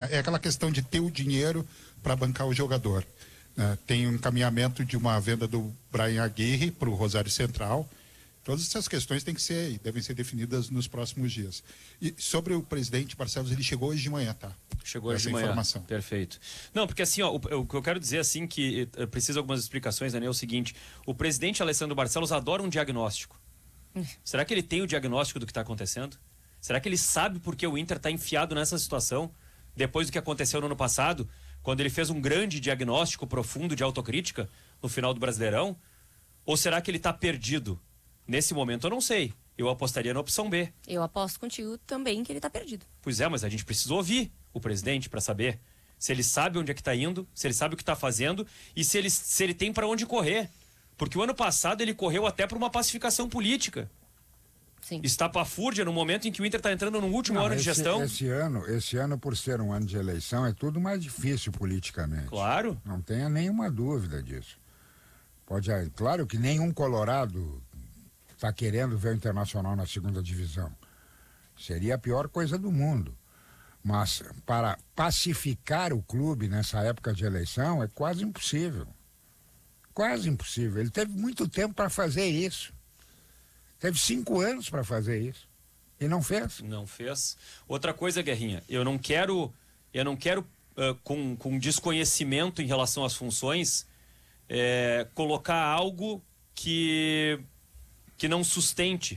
É aquela questão de ter o dinheiro para bancar o jogador. Tem um encaminhamento de uma venda do Brian Aguirre para o Rosário Central. Todas essas questões devem ser definidas nos próximos dias. E sobre o presidente Barcelos, ele chegou hoje de manhã, tá? Chegou hoje de manhã. Informação. Perfeito. Não, porque assim, o que eu quero dizer assim, que precisa algumas explicações, Daniel, é o seguinte: o presidente Alessandro Barcelos adora um diagnóstico. Será que ele tem o diagnóstico do que está acontecendo? Será que ele sabe por que o Inter está enfiado nessa situação, depois do que aconteceu no ano passado, quando ele fez um grande diagnóstico profundo de autocrítica no final do Brasileirão? Ou será que ele está perdido? Nesse momento eu não sei. Eu apostaria na opção B. Eu aposto contigo também que ele tá perdido. Pois é, mas a gente precisa ouvir o presidente para saber se ele sabe onde é que tá indo, se ele sabe o que tá fazendo e se ele tem para onde correr. Porque o ano passado ele correu até para uma pacificação política. Sim. Estapafúrdia no momento em que o Inter está entrando no último ano de gestão. Esse ano, por ser um ano de eleição, é tudo mais difícil politicamente. Claro. Não tenha nenhuma dúvida disso. Claro que nenhum colorado está querendo ver o Internacional na segunda divisão. Seria a pior coisa do mundo. Mas para pacificar o clube nessa época de eleição é quase impossível. Quase impossível. Ele teve muito tempo para fazer isso. Teve 5 anos para fazer isso. E não fez. Não fez. Outra coisa, Guerrinha, eu não quero com desconhecimento em relação às funções, colocar algo que não sustente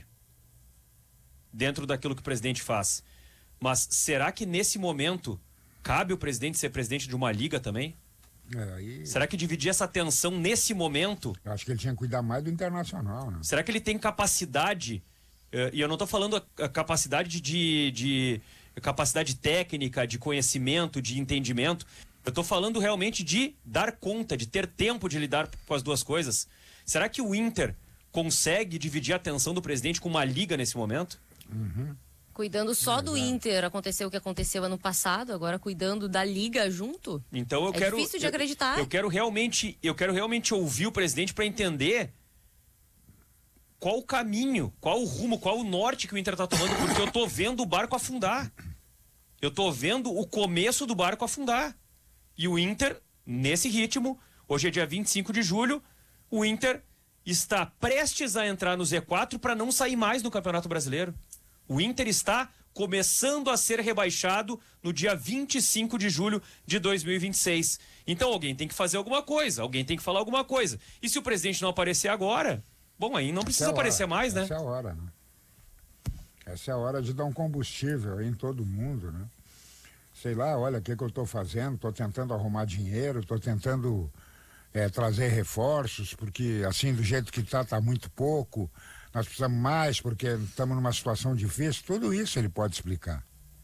dentro daquilo que o presidente faz. Mas será que nesse momento cabe o presidente ser presidente de uma liga também? Será que dividir essa atenção nesse momento? Eu acho que ele tinha que cuidar mais do Internacional, né? Será que ele tem capacidade, e eu não estou falando a capacidade de capacidade técnica, de conhecimento, de entendimento, eu estou falando realmente de dar conta, de ter tempo de lidar com as duas coisas. Será que o Inter consegue dividir a atenção do presidente com uma liga nesse momento? Uhum. Cuidando só do Inter, aconteceu o que aconteceu ano passado, agora cuidando da liga junto? Então difícil de acreditar. Eu quero realmente ouvir o presidente para entender qual o caminho, qual o rumo, qual o norte que o Inter está tomando, porque eu tô vendo o barco afundar. Eu tô vendo o começo do barco afundar. E o Inter, nesse ritmo, hoje é dia 25 de julho, o Inter está prestes a entrar no Z4 para não sair mais no Campeonato Brasileiro. O Inter está começando a ser rebaixado no dia 25 de julho de 2026. Então alguém tem que fazer alguma coisa, alguém tem que falar alguma coisa. E se o presidente não aparecer agora, bom, aí não precisa aparecer mais, né? Essa é a hora, né? Essa é a hora de dar um combustível aí em todo mundo, né? Sei lá, olha o que eu estou fazendo, estou tentando arrumar dinheiro, estou tentando trazer reforços, porque assim, do jeito que está muito pouco, nós precisamos mais porque estamos numa situação difícil. Tudo isso ele pode explicar.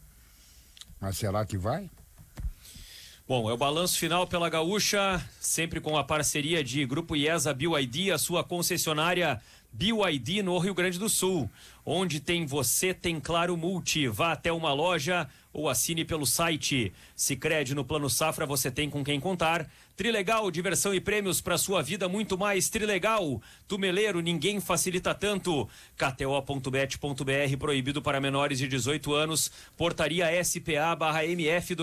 Mas será que vai? Bom, é o balanço final pela Gaúcha, sempre com a parceria de Grupo IESA BYD, a sua concessionária BYD no Rio Grande do Sul. Onde tem você, tem Claro Multi. Vá até uma loja ou assine pelo site. Sicredi, no Plano Safra você tem com quem contar. Trilegal, diversão e prêmios para sua vida, muito mais. Trilegal, Tumeleiro, ninguém facilita tanto. KTO.bet.br, proibido para menores de 18 anos. Portaria SPA/MF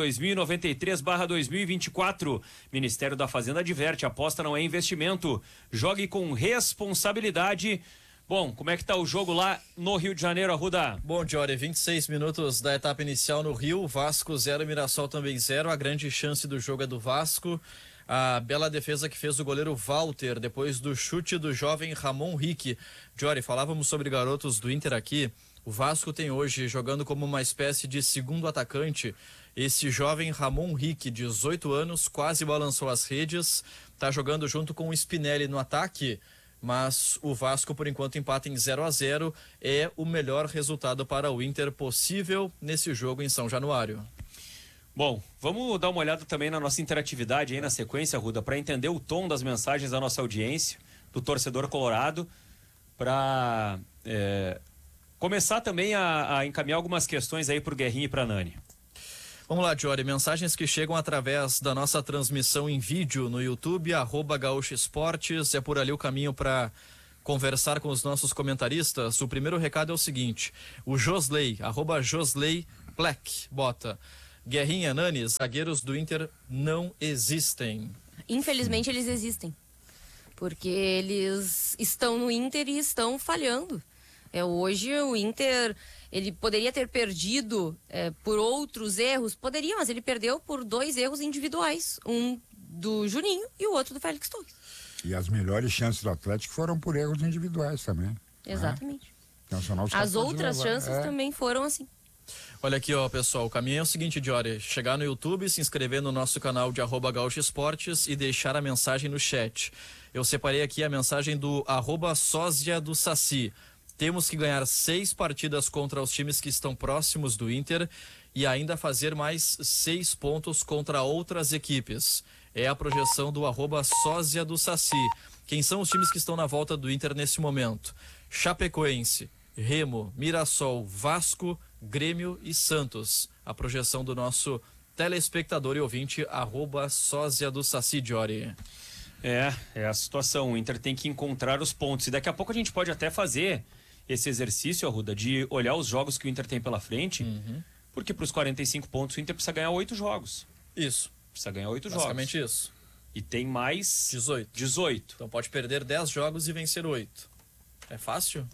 2093/2024. Ministério da Fazenda adverte, aposta não é investimento. Jogue com responsabilidade. Bom, como é que tá o jogo lá no Rio de Janeiro, Arruda? Bom, Jory, 26 minutos da etapa inicial no Rio, Vasco 0, Mirassol também 0, a grande chance do jogo é do Vasco, a bela defesa que fez o goleiro Walter, depois do chute do jovem Ramon Rick. Jory, falávamos sobre garotos do Inter aqui, o Vasco tem hoje, jogando como uma espécie de segundo atacante, esse jovem Ramon Rick, 18 anos, quase balançou as redes, tá jogando junto com o Spinelli no ataque, mas o Vasco por enquanto empata em 0-0, é o melhor resultado para o Inter possível nesse jogo em São Januário. Bom, vamos dar uma olhada também na nossa interatividade aí na sequência, Ruda, para entender o tom das mensagens da nossa audiência, do torcedor colorado, para começar também a encaminhar algumas questões aí para o Guerrinha e para a Nani. Vamos lá, Jory, mensagens que chegam através da nossa transmissão em vídeo no YouTube, @Gaúcha Esportes, é por ali o caminho para conversar com os nossos comentaristas. O primeiro recado é o seguinte, o Josley, @Josley Black, bota: Guerrinha, Nani, zagueiros do Inter não existem. Infelizmente, eles existem. Porque eles estão no Inter e estão falhando. Hoje, o Inter, ele poderia ter perdido por outros erros. Poderia, mas ele perdeu por 2 erros individuais. Um do Juninho e o outro do Félix Torres. E as melhores chances do Atlético foram por erros individuais também. Exatamente. Nacional As outras chances também foram assim. Olha aqui, ó, pessoal, o caminho é o seguinte, Diori, chegar no YouTube, se inscrever no nosso canal de @gaúchoesportes e deixar a mensagem no chat. Eu separei aqui a mensagem do @sósia do Saci. Temos que ganhar 6 partidas contra os times que estão próximos do Inter e ainda fazer mais 6 pontos contra outras equipes. É a projeção do @sósia do Saci. Quem são os times que estão na volta do Inter nesse momento? Chapecoense, Remo, Mirassol, Vasco, Grêmio e Santos. A projeção do nosso telespectador e ouvinte, @sósia do Saci, Diori. É a situação. O Inter tem que encontrar os pontos. E daqui a pouco a gente pode até fazer esse exercício, Arruda, de olhar os jogos que o Inter tem pela frente, porque para os 45 pontos o Inter precisa ganhar 8 jogos. Isso. Precisa ganhar 8 jogos. Basicamente isso. E tem mais 18. Então pode perder 10 jogos e vencer 8. É fácil?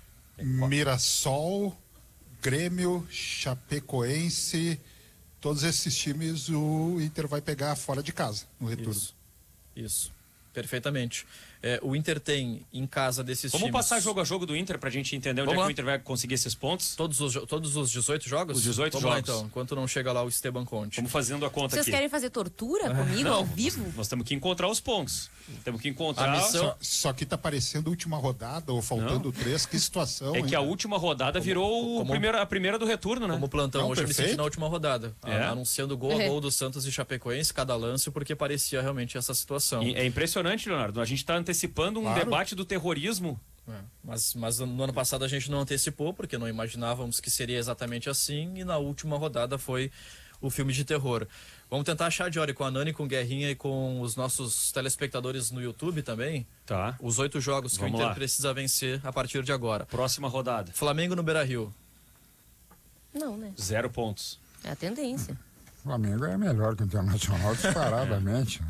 Mirassol, Grêmio, Chapecoense, todos esses times o Inter vai pegar fora de casa no retorno. Isso. Perfeitamente. O Inter tem em casa desses times... Vamos passar jogo a jogo do Inter pra gente entender onde é que o Inter vai conseguir esses pontos? Todos os 18 jogos? Os 18 Vamos jogos. lá, então, enquanto não chega lá o Esteban Conte. Vamos fazendo a conta Vocês aqui. querem fazer tortura comigo ao vivo? Nós temos que encontrar os pontos. Temos que encontrar... A missão- Só que tá parecendo última rodada ou faltando 3, que situação. É que a última rodada virou a primeira do retorno, né? Como plantão, Não, hoje eu me senti perfeito. na última rodada. É. Anunciando gol a gol do Santos e Chapecoense, cada lance, porque parecia realmente essa situação. E é impressionante, Leonardo. A gente está antecipando um Claro. debate do terrorismo. Mas no ano passado a gente não antecipou, porque não imaginávamos que seria exatamente assim, e na última rodada foi o filme de terror. Vamos tentar achar, Diori, com a Nani, com o Guerrinha e com os nossos telespectadores no YouTube também, Tá. os 8 jogos que Vamos o Inter lá. precisa vencer a partir de agora. Próxima rodada. Flamengo no Beira-Rio. Não, né? 0 pontos. É a tendência. O Flamengo é melhor que o Internacional disparadamente.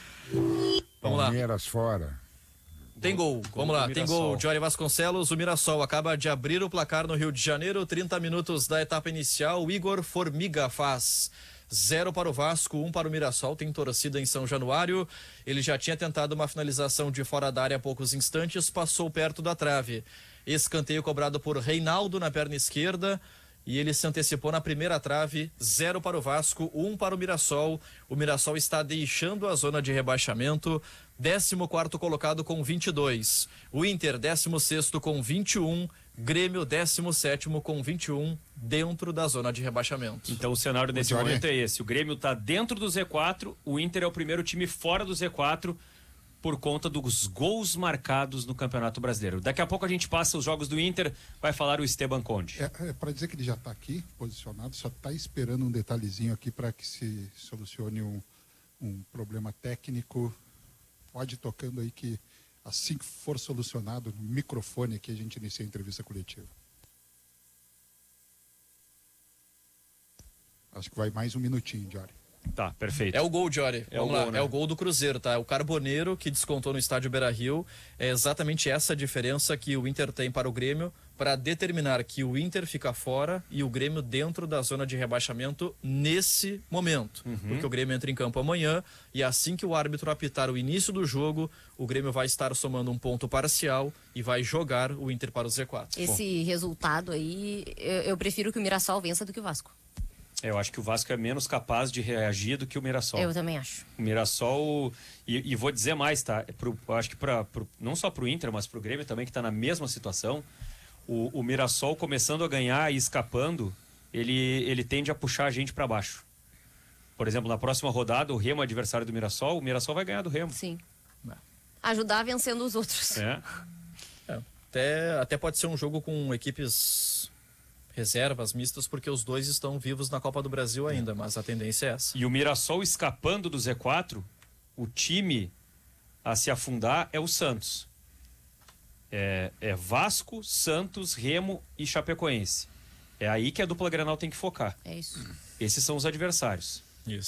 Vamos lá. Palmeiras fora. Tem gol. Vamos lá, do tem Mirassol. gol. Diori Vasconcelos, o Mirassol acaba de abrir o placar no Rio de Janeiro, 30 minutos da etapa inicial. O Igor Formiga faz 0 para o Vasco, 1 para o Mirassol. Tem torcida em São Januário. Ele já tinha tentado uma finalização de fora da área há poucos instantes, passou perto da trave. Escanteio cobrado por Reinaldo na perna esquerda. E ele se antecipou na primeira trave, 0 para o Vasco, 1 para o Mirassol. O Mirassol está deixando a zona de rebaixamento, 14º colocado com 22. O Inter, 16º com 21. Grêmio, 17º com 21, dentro da zona de rebaixamento. Então o cenário nesse Diori. momento é esse. O Grêmio está dentro do Z4, o Inter é o primeiro time fora do Z4 por conta dos gols marcados no Campeonato Brasileiro. Daqui a pouco a gente passa os jogos do Inter, vai falar o Esteban Conde. Para dizer que ele já está aqui posicionado, só está esperando um detalhezinho aqui para que se solucione um problema técnico. Pode ir tocando aí que assim que for solucionado no microfone aqui a gente inicia a entrevista coletiva. Acho que vai mais um minutinho, Diário. Tá, perfeito. É o gol, Diori. É o Vamos lá. gol, né? É o gol do Cruzeiro, tá? O Carboneiro, que descontou no estádio Beira-Rio. É exatamente essa a diferença que o Inter tem para o Grêmio, para determinar que o Inter fica fora e o Grêmio dentro da zona de rebaixamento nesse momento. Porque o Grêmio entra em campo amanhã e assim que o árbitro apitar o início do jogo, o Grêmio vai estar somando um ponto parcial e vai jogar o Inter para o Z4. Esse resultado aí, eu prefiro que o Mirassol vença do que o Vasco. Eu acho que o Vasco é menos capaz de reagir do que o Mirassol. Eu também acho. O Mirassol, e vou dizer mais, tá? Eu acho que não só pro Inter, mas pro Grêmio também, que tá na mesma situação. O Mirassol começando a ganhar e escapando, ele tende a puxar a gente para baixo. Por exemplo, na próxima rodada, o Remo é adversário do Mirassol, o Mirassol vai ganhar do Remo. Sim. Ajudar vencendo os outros. É. Até pode ser um jogo com equipes reservas, mistas, porque os dois estão vivos na Copa do Brasil ainda, mas a tendência é essa. E o Mirassol escapando do Z4, o time a se afundar é o Santos. É Vasco, Santos, Remo e Chapecoense. É aí que a dupla Grenal tem que focar. É isso. Esses são os adversários.